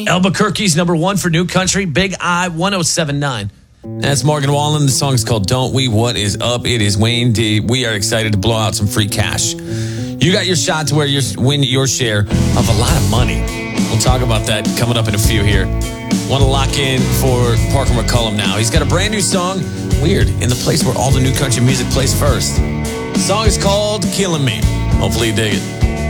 Albuquerque's number one for new country, Big I 1079. That's Morgan Wallen. The song is called Don't We? What is up? It is Wayne D. We are excited to blow out some free cash. You got your shot to where you win your share of a lot of money. We'll talk about that coming up in a few here. Want to lock in for Parker McCullum now. He's got a brand new song, weird, in the place where all the new country music plays first. The song is called Killing Me. Hopefully you dig it.